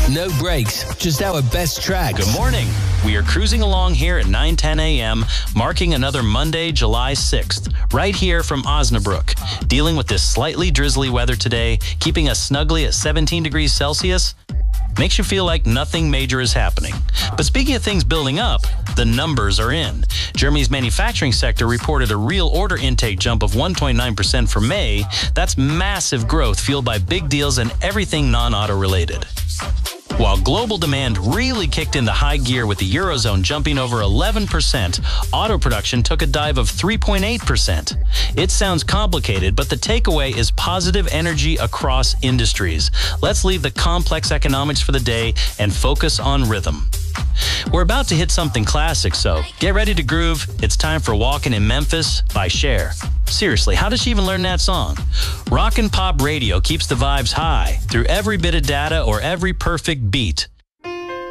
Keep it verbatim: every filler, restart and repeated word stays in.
No breaks, just our best tracks. Good morning. We are cruising along here at nine ten a.m., marking another Monday, July sixth, right here from Osnabrück. Dealing with this slightly drizzly weather today, keeping us snugly at seventeen degrees Celsius, makes you feel like nothing major is happening. But speaking of things building up, the numbers are in. Germany's manufacturing sector reported a real order intake jump of one point nine percent for May. That's massive growth fueled by big deals and everything non-auto related. While global demand really kicked into high gear with the Eurozone jumping over eleven percent, auto production took a dive of three point eight percent. It sounds complicated, but the takeaway is positive energy across industries. Let's leave the complex economics for the day and focus on rhythm. We're about to hit something classic, so get ready to groove. It's time for Walkin' in Memphis by Cher. Seriously, how does she even learn that song? Rock and pop radio keeps the vibes high through every bit of data or every perfect beat.